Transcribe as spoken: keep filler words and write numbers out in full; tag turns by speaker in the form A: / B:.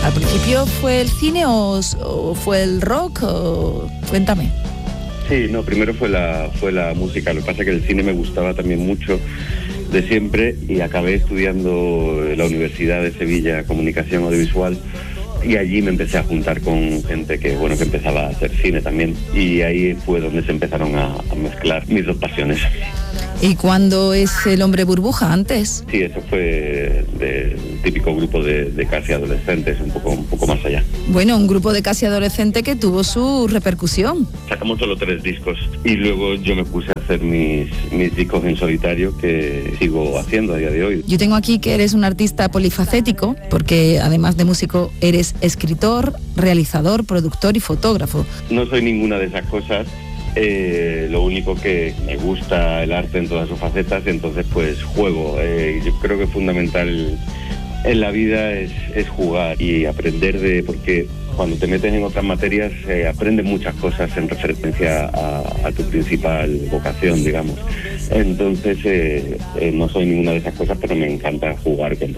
A: ¿Al principio fue el cine o, o fue el rock? O... Cuéntame.
B: Sí, no, primero fue la, fue la música. Lo que pasa es que el cine me gustaba también mucho de siempre y acabé estudiando en la Universidad de Sevilla Comunicación Audiovisual y allí me empecé a juntar con gente que, bueno, que empezaba a hacer cine también y ahí fue donde se empezaron a, a mezclar mis dos pasiones.
A: ¿Y cuándo es El hombre burbuja? ¿Antes?
B: Sí, eso fue del típico grupo de, de casi adolescentes, un poco, un poco más allá.
A: Bueno, un grupo de casi adolescente que tuvo su repercusión.
B: Sacamos solo tres discos y luego yo me puse a hacer mis, mis discos en solitario que sigo haciendo a día de hoy.
A: Yo tengo aquí que eres un artista polifacético porque además de músico eres escritor, realizador, productor y fotógrafo.
B: No soy ninguna de esas cosas. Eh, lo único que me gusta el arte en todas sus facetas, entonces pues juego. Eh, yo creo que es fundamental en la vida es, es jugar y aprender de, porque cuando te metes en otras materias eh, aprendes muchas cosas en referencia a, a tu principal vocación, digamos. Entonces eh, eh, no soy ninguna de esas cosas, pero me encanta jugar con